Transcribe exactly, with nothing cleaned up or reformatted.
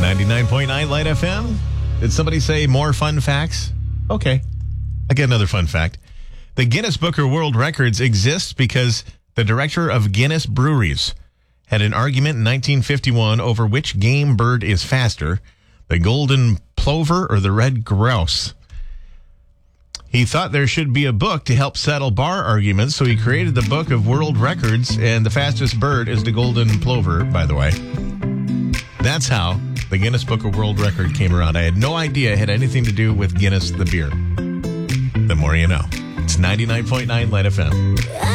ninety-nine point nine Light F M. Did somebody say more fun facts? Okay. I get another fun fact. The Guinness Book of World Records exists because the director of Guinness Breweries had an argument in nineteen fifty-one over which game bird is faster, the golden plover or the red grouse. He thought there should be a book to help settle bar arguments, so he created the Book of World Records, and the fastest bird is the golden plover, by the way. That's how the Guinness Book of World Record came around. I had no idea it had anything to do with Guinness the beer. The more you know. It's ninety-nine point nine Light F M.